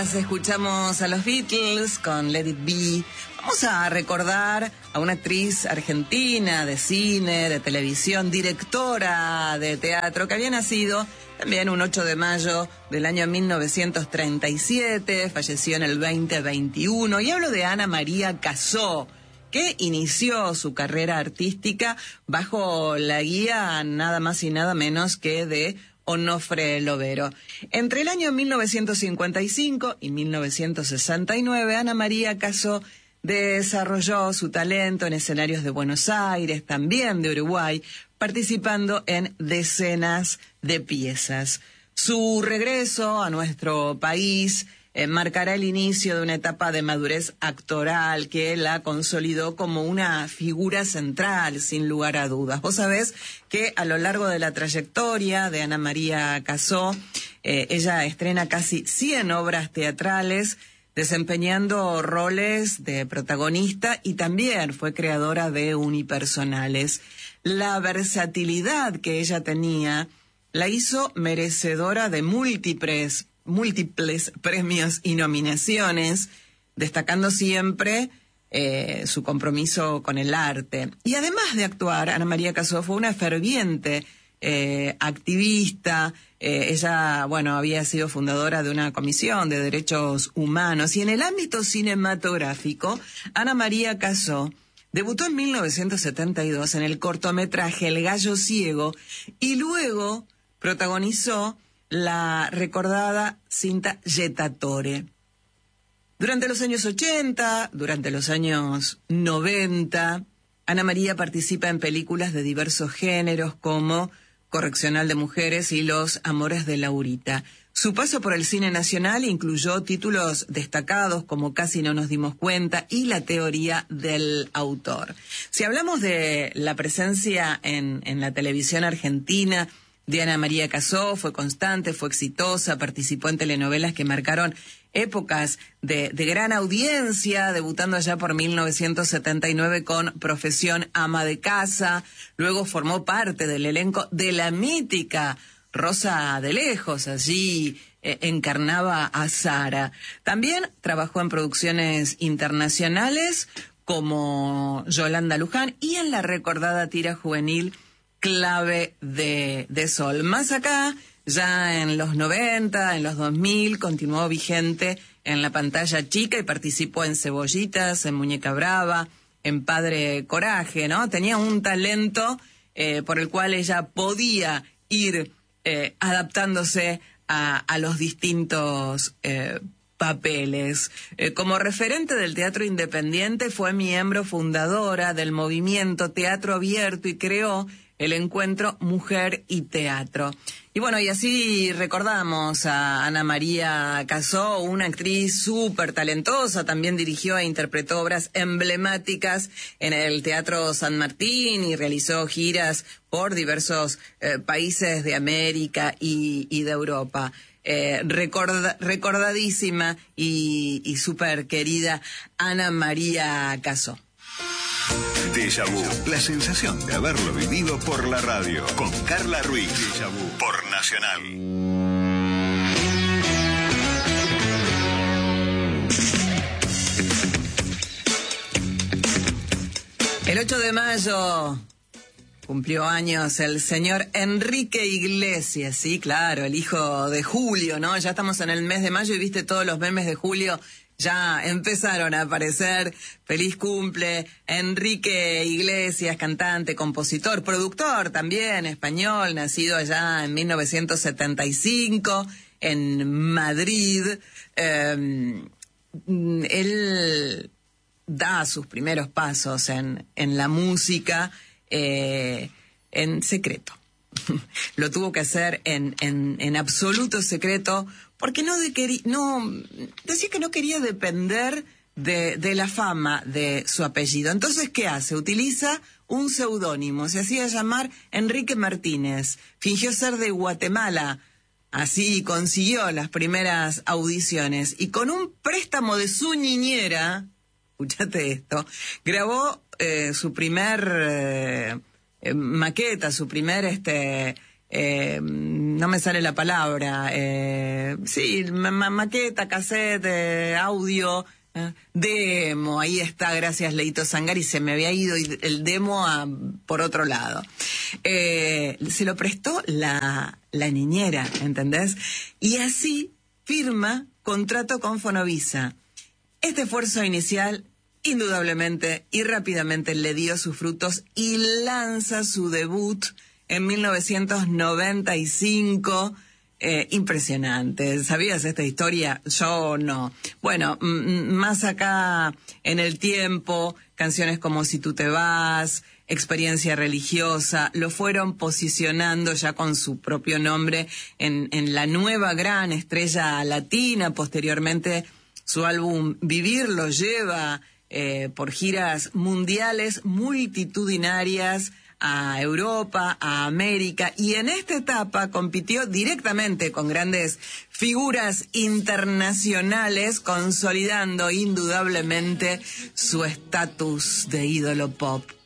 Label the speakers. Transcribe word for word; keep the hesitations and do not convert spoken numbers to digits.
Speaker 1: Escuchamos a los Beatles con Let It Be. Vamos a recordar a una actriz argentina de cine, de televisión, directora de teatro, que había nacido también un ocho de mayo del año mil novecientos treinta y siete, falleció en el veinte veintiuno, y hablo de Ana María Cassó, que inició su carrera artística bajo la guía nada más y nada menos que de Onofre Lovero. Entre el año mil novecientos cincuenta y cinco y mil novecientos sesenta y nueve, Ana María Cassó desarrolló su talento en escenarios de Buenos Aires, también de Uruguay, participando en decenas de piezas. Su regreso a nuestro país eh, marcará el inicio de una etapa de madurez actoral que la consolidó como una figura central, sin lugar a dudas. Vos sabés que a lo largo de la trayectoria de Ana María Cassó, eh, ella estrena casi cien obras teatrales, desempeñando roles de protagonista, y también fue creadora de unipersonales. La versatilidad que ella tenía la hizo merecedora de múltiples, múltiples premios y nominaciones, destacando siempre eh, su compromiso con el arte. Y además de actuar, Ana María Cassó fue una ferviente eh, activista. Eh, ella, bueno, había sido fundadora de una comisión de derechos humanos, y en el ámbito cinematográfico, Ana María Cassó debutó en mil novecientos setenta y dos en el cortometraje El Gallo Ciego, y luego protagonizó la recordada cinta Jettatore. Durante los años ochenta, durante los años noventa, Ana María participa en películas de diversos géneros como Correccional de Mujeres y Los Amores de Laurita. Su paso por el cine nacional incluyó títulos destacados como Casi no nos dimos cuenta y La teoría del autor. Si hablamos de la presencia en, en la televisión argentina de Ana María Cassó, fue constante, fue exitosa, participó en telenovelas que marcaron épocas de, de gran audiencia, debutando allá por mil novecientos setenta y nueve con Profesión ama de casa. Luego formó parte del elenco de la mítica Rosa de Lejos, allí eh, encarnaba a Sara. También trabajó en producciones internacionales como Yolanda Luján y en la recordada tira juvenil Clave de, de Sol. Más acá, ya en los noventa, en los dos mil, continuó vigente en la pantalla chica y participó en Cebollitas, en Muñeca Brava, en Padre Coraje, ¿no? Tenía un talento eh, por el cual ella podía ir eh, adaptándose a, a los distintos eh, papeles. Eh, como referente del teatro independiente, fue miembro fundadora del movimiento Teatro Abierto y creó el encuentro Mujer y Teatro. Y bueno, y así recordamos a Ana María Cassó, una actriz súper talentosa. También dirigió e interpretó obras emblemáticas en el Teatro San Martín y realizó giras por diversos eh, países de América y, y de Europa. Eh, recorda, recordadísima y, y súper querida Ana María Cassó.
Speaker 2: Déjà Vu, la sensación de haberlo vivido por la radio, con Carla Ruiz. Déjà Vu por Nacional.
Speaker 1: El ocho de mayo cumplió años el señor Enrique Iglesias, sí, claro, el hijo de Julio, ¿no? Ya estamos en el mes de mayo y viste todos los memes de Julio. Ya empezaron a aparecer. Feliz cumple, Enrique Iglesias, cantante, compositor, productor también, español, nacido allá en mil novecientos setenta y cinco, en Madrid. Eh, él da sus primeros pasos en, en la música eh, en secreto. Lo tuvo que hacer en, en, en absoluto secreto, porque no, de queri, no decía que no quería depender de, de la fama de su apellido. Entonces, ¿qué hace? Utiliza un seudónimo. Se hacía llamar Enrique Martínez. Fingió ser de Guatemala. Así consiguió las primeras audiciones. Y con un préstamo de su niñera, escúchate esto, grabó eh, su primer... Eh, Eh, maqueta, su primer este eh, no me sale la palabra, eh, sí, ma maqueta, cassette, eh, audio, eh, demo, ahí está, gracias Leito Sangari, se me había ido el demo a, por otro lado. Eh, se lo prestó la, la niñera, ¿entendés? Y así firma contrato con Fonovisa. Este esfuerzo inicial, indudablemente y rápidamente le dio sus frutos y lanza su debut en mil novecientos noventa y cinco. Eh, impresionante. ¿Sabías esta historia? Yo no. Bueno, más acá en el tiempo, canciones como Si tú te vas, Experiencia religiosa, lo fueron posicionando ya con su propio nombre en, en la nueva gran estrella latina. Posteriormente, su álbum Vivir lo lleva eh, por giras mundiales multitudinarias a Europa, a América, y en esta etapa compitió directamente con grandes figuras internacionales, consolidando indudablemente su estatus de ídolo pop.